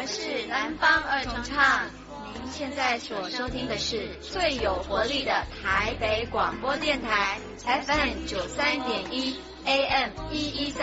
是南方二重唱。您现在所收听的是最有活力的台北广播电台 FM 93.1 AM 113。